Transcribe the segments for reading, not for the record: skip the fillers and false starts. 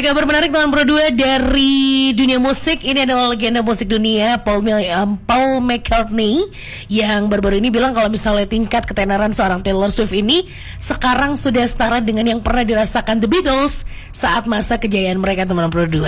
kabar menarik teman Pro 2 dari dunia musik. Ini adalah legenda musik dunia Paul McCartney yang baru-baru ini bilang kalau misalnya tingkat ketenaran seorang Taylor Swift ini sekarang sudah setara dengan yang pernah dirasakan The Beatles saat masa kejayaan mereka teman Pro 2.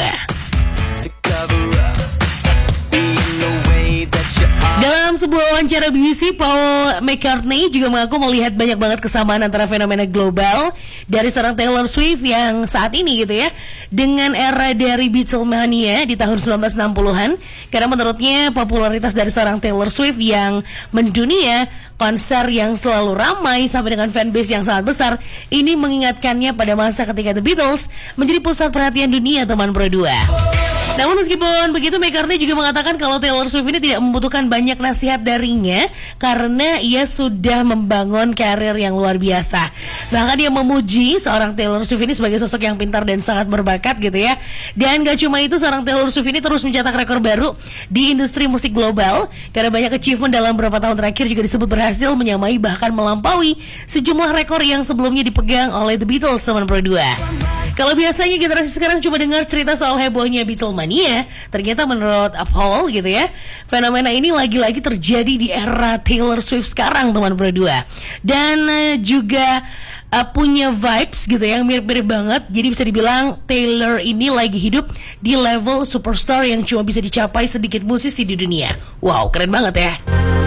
Dalam sebuah wawancara BBC, Paul McCartney juga mengaku melihat banyak banget kesamaan antara fenomena global dari seorang Taylor Swift yang saat ini gitu ya dengan era dari Beatlemania di tahun 1960-an. Karena menurutnya popularitas dari seorang Taylor Swift yang mendunia, konser yang selalu ramai sampai dengan fanbase yang sangat besar, ini mengingatkannya pada masa ketika The Beatles menjadi pusat perhatian dunia teman Pro 2. Namun meskipun begitu, McCartney juga mengatakan kalau Taylor Swift ini tidak membutuhkan banyak nasihat darinya karena ia sudah membangun karir yang luar biasa. Bahkan dia memuji seorang Taylor Swift ini sebagai sosok yang pintar dan sangat berbakat gitu ya. Dan gak cuma itu, seorang Taylor Swift ini terus mencetak rekor baru di industri musik global karena banyak achievement dalam beberapa tahun terakhir juga disebut berhasil menyamai bahkan melampaui sejumlah rekor yang sebelumnya dipegang oleh The Beatles teman Pro 2. Kalau biasanya generasi sekarang cuma dengar cerita soal hebohnya Beatlemania, ternyata menurut Paul gitu ya, fenomena ini lagi-lagi terjadi di era Taylor Swift sekarang teman Pro 2. Dan juga punya vibes gitu yang mirip-mirip banget. Jadi bisa dibilang Taylor ini lagi hidup di level superstar yang cuma bisa dicapai sedikit musisi di dunia. Wow, keren banget ya.